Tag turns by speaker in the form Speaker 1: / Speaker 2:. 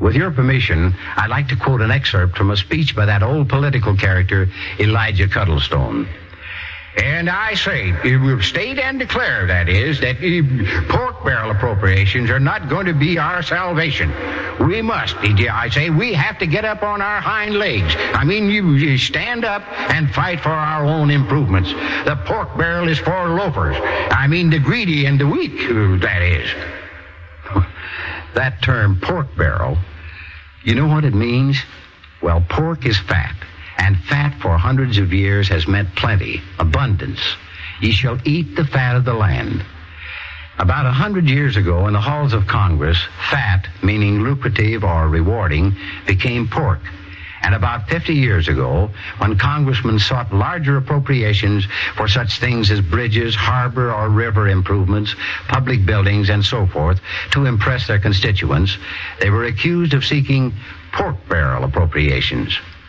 Speaker 1: With your permission, I'd like to quote an excerpt from a speech by that old political character, Elijah Cuddlestone. And I say, state and declare, that is, that pork barrel appropriations are not going to be our salvation. We must, I say, we have to get up on our hind legs. I mean, you stand up and fight for our own improvements. The pork barrel is for loafers. I mean, the greedy and the weak, that is. That term, pork barrel, you know what it means? Well, pork is fat. And fat for hundreds of years has meant plenty, abundance. Ye shall eat the fat of the land. About 100 years ago, in the halls of Congress, fat, meaning lucrative or rewarding, became pork. And about 50 years ago, when congressmen sought larger appropriations for such things as bridges, harbor or river improvements, public buildings, and so forth, to impress their constituents, they were accused of seeking pork barrel appropriations.